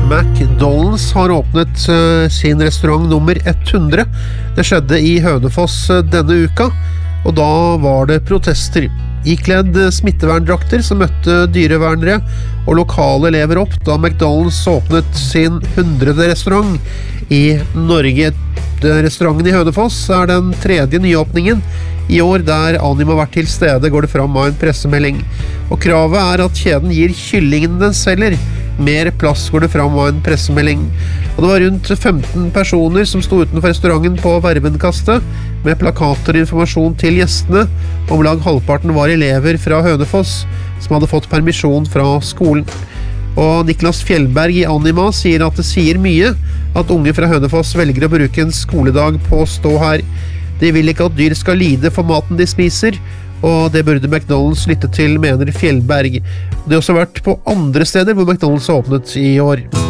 McDonald's har åpnet sin restaurant nummer 100. Det skjedde i Hønefoss denne uka, og da var det protester. Ikledd smitteverndrakter som møtte dyrevernere og lokale elever opp da McDonald's åpnet sin 100. restaurant i Norge. Restauranten i Hønefoss er den 3. nyåpningen i år der Anima har vært til stede, går det fram av en pressemelding. Og kravet er at kjeden gir kyllingen den selger mer plass, går det fram av en pressemelding. Og det var rundt 15 personer som sto utenfor restauranten på Vervenkastet med plakater og informasjon til gjestene. Om lag halvparten var elever fra Hønefoss som hadde fått permisjon fra skolen. Og Niklas Fjellberg i Anima sier at det sier mye at unge fra Hønefoss velger å bruke en skoledag på å stå her. De vil ikke at dyr skal lide for maten de spiser, og det burde McDonald's lytte til, mener Fjellberg. Det har også vært på andre steder hvor McDonald's har åpnet i år.